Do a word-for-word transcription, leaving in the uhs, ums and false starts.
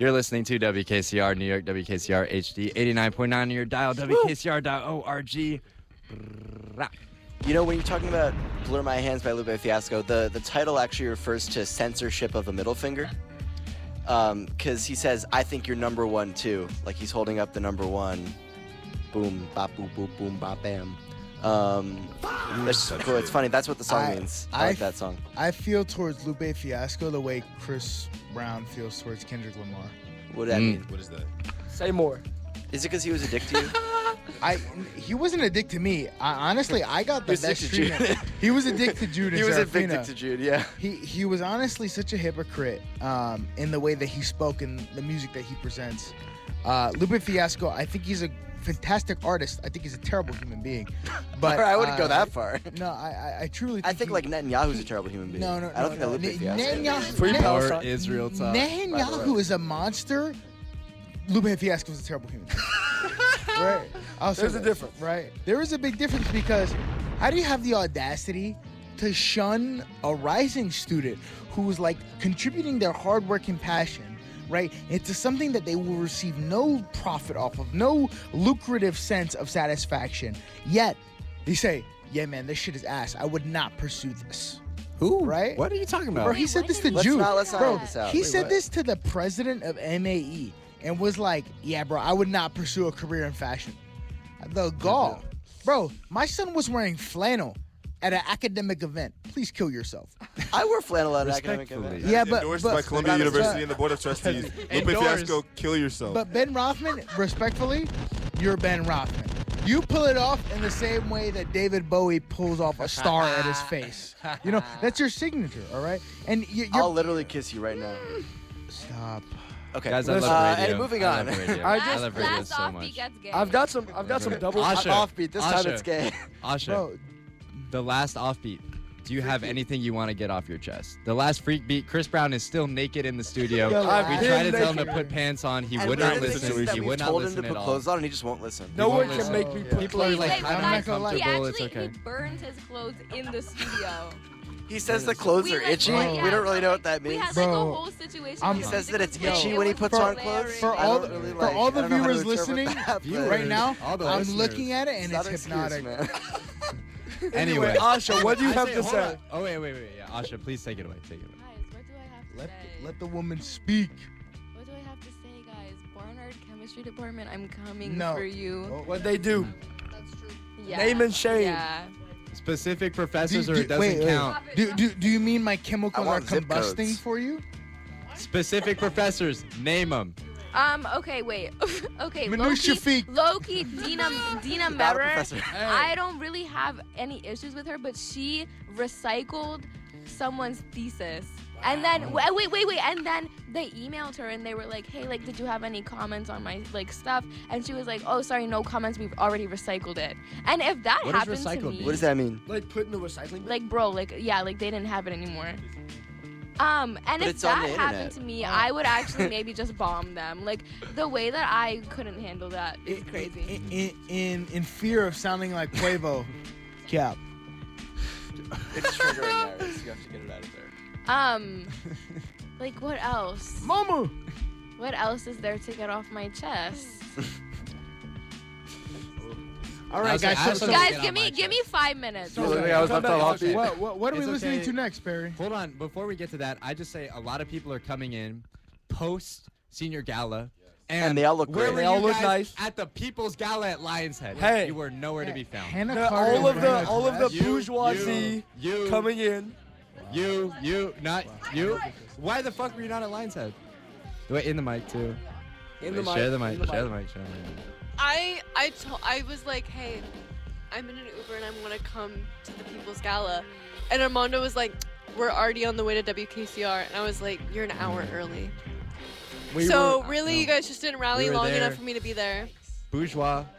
You're listening to W K C R New York, W K C R H D eighty-nine point nine on your dial, W K C R dot org. You know, when you're talking about Blur My Hands by Lupe Fiasco, the, the title actually refers to censorship of a middle finger. Um, because he says, I think you're number one too. Like he's holding up the number one. Boom, bop, boop, boop, boom, bop, bam. Um, that's cool. It's funny. That's what the song I, means. I, I like that song. I feel towards Lupe Fiasco the way Chris Brown feels towards Kendrick Lamar. What does that Mm. mean? What is that? Say more. Is it because he was a dick to you? I he wasn't a dick to me. I, honestly, I got the He was a best dick to Jude. treatment. He was a dick to Jude. He and was a Serafina. big dick to Jude, yeah. He he was honestly such a hypocrite um, in the way that he spoke and the music that he presents. Uh, Lupe Fiasco, I think he's a fantastic artist. I think he's a terrible human being. But I wouldn't uh, go that far. No, I I, I truly. Think I think he, like Netanyahu's a terrible human being. No, no, I don't no, think no. that Lupe Ne- Fiasco. Netanyahu- Free Ne- Palestine. Or Israel talk. Netanyahu is a monster. Lupe Fiasco is a terrible human being. Right? I'll say There's a that. difference. Right? There is a big difference because how do you have the audacity to shun a rising student who's like contributing their hard work and passion, right, into something that they will receive no profit off of, no lucrative sense of satisfaction, yet they say, yeah, man, this shit is ass. I would not pursue this. Who? Right? What are you talking about? Bro, he Wait, said what this did to he Let's Jude. not- let's not Bro, edit this out. he Wait, said what? this to the president of M A E and was like, yeah, bro, I would not pursue a career in fashion. The gall. Bro, my son was wearing flannel at an academic event. Please kill yourself. I wear flannel at an academic Respectfully. event. Yeah, but- endorsed but- by Columbia but- University and the Board of Trustees. Lupe Endorsed. Fiasco, kill yourself. But Ben Rothman, respectfully, you're Ben Rothman. You pull it off in the same way that David Bowie pulls off a star at his face. You know, that's your signature, all right? And you, you're... I'll literally kiss you right now. Stop. Okay. Guys, I love uh, radio. and moving I on. love radio. I I just- love radio last so offbeat much. gets gay. I've got some. I've got some double. Asha. Offbeat. This time Asha. it's gay. Asha, Bro, the last offbeat. Do you have anything you want to get off your chest? The last freak beat, Chris Brown is still naked in the studio. The we last- tried to tell him to naked. put pants on. He And would the not other thing listen. is that He we've would not told him listen to at put all. clothes on and he just won't listen. No He one won't can listen. make me Yeah. put People are clothes like, Wait, I'm but not guys, comfortable. he actually It's okay. he burned his clothes in the studio. He says the clothes We are like- itchy. yeah, We don't really know what like, that We means. had like Bro, a whole situation. I'm- with He says him. that it's It was itchy great. when he It puts was on hilarious. clothes. For I all don't the- really for like- all the I don't know how to viewers interpret listening, that, but Viewers. right now, All the I'm listeners. looking at it It's and not it's an excuse, hypnotic. man. Anyway, Asha, what do you I have say- to hold say? on. Oh wait, wait, wait. Yeah, Asha, please take it away. Take it away. Guys, what do I have to Let, say? let the woman speak. What do I have to say, guys? Barnard Chemistry Department, I'm coming No. for you. Oh. What they do? Yeah. Name and shame. Yeah. Specific professors, Do- or do- it doesn't wait, wait. count. Do, do, do you mean my chemicals I are want zip combusting codes. for you? Specific professors, name them. Um. Okay. Wait. okay. Manouche Low-key, Shafiq. low-key, Dina Dina Not a Merer. professor. I don't really have any issues with her, but she recycled someone's thesis. And then wait, wait, wait, wait, and then they emailed her and they were like, "Hey, like, did you have any comments on my like stuff?" And she was like, "Oh, sorry, no comments. We've already recycled it." And if that What does happened to recycled me, mean? What does that mean? Like put in the recycling bin? like, bro, like, yeah, like they didn't have it anymore. Um, and But if it's on that the happened internet. to me, I would actually maybe just bomb them. Like the way that I couldn't handle that is In, crazy. in, in, in fear of sounding like Quavo. Cap. It's triggering there. You have to get it out of there. Um, like what else? Mama! What else is there to get off my chest? All I right, was guys. like, I So, was so like- Guys, on give my me give me five minutes. So- I was left off offbeat. what, what, what are we It's listening okay. to next, Barry? Hold on, before we get to that, I just say a lot of people are coming in post senior gala. And, And they all look where great. were They all you look guys nice. at the People's Gala at Lions Head. Hey. You were nowhere to be found. Hannah The- Carter all of is the wearing a all of the dress. You- bourgeoisie you, you, coming in. You, you, not you. Why the fuck were you not at Lions Head? Wait, in the mic too. In Wait, the mic. share the mic. in the Share the mic. Share the mic. I I to- I was like, hey, I'm in an Uber and I want to come to the People's Gala, and Armando was like, we're already on the way to W K C R, and I was like, you're an hour early. We so were- really, no. you guys just didn't rally We were long there. enough for me to be there. Bourgeois